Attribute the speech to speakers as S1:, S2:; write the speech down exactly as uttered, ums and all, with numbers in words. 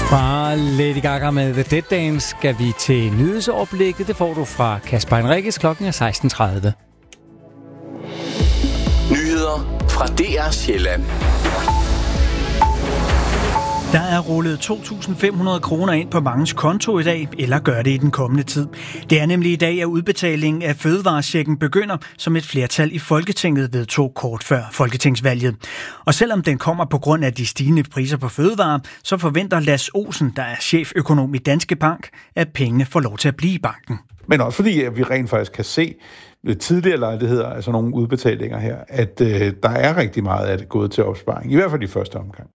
S1: Fra Lady Gaga med The Dead Dance skal vi til nyhedsoverblikket. Det får du fra Kasper Henriques. Klokken er seksten tredive.
S2: Nyheder fra D R Sjælland.
S3: Der er rullet to tusind fem hundrede kroner ind på manges konto i dag, eller gør det i den kommende tid. Det er nemlig i dag, at udbetalingen af fødevarechecken begynder, som et flertal i Folketinget vedtog kort før folketingsvalget. Og selvom den kommer på grund af de stigende priser på fødevarer, så forventer Lars Olsen, der er cheføkonom i Danske Bank, at pengene får lov til at blive i banken.
S4: Men også fordi at vi rent faktisk kan se ved tidligere lejligheder, altså nogle udbetalinger her, at øh, der er rigtig meget af det gået til opsparing, i hvert fald i første omgang.